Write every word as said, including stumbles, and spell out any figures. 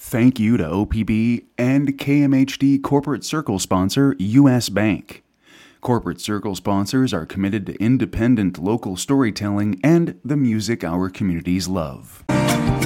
Thank you to O P B and K M H D Corporate Circle sponsor U S Bank. Corporate Circle sponsors are committed to independent local storytelling and the music our communities love.